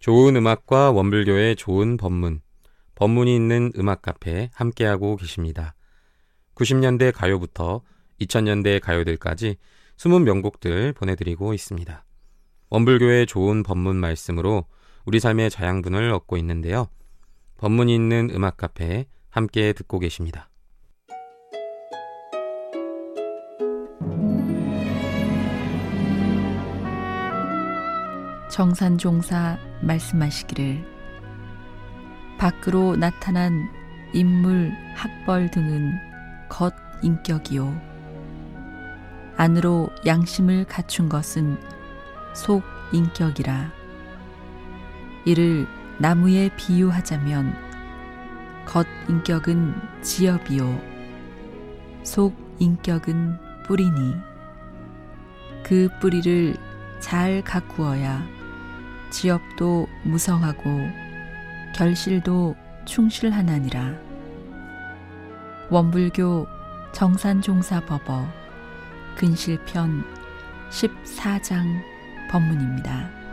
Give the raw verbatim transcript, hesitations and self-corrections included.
좋은 음악과 원불교의 좋은 법문, 법문이 있는 음악 카페 함께하고 계십니다. 구십 년대 가요부터 이천 년대 가요들까지 숨은 명곡들 보내드리고 있습니다. 원불교의 좋은 법문 말씀으로 우리 삶의 자양분을 얻고 있는데요. 법문이 있는 음악 카페 함께 듣고 계십니다. 정산종사 말씀하시기를 밖으로 나타난 인물, 학벌 등은 겉 인격이요 안으로 양심을 갖춘 것은 속 인격이라. 이를 나무에 비유하자면 겉 인격은 지엽이요 속 인격은 뿌리니 그 뿌리를 잘 가꾸어야 지엽도 무성하고 결실도 충실하나니라. 원불교 정산종사법어 근실편 십사 장 법문입니다.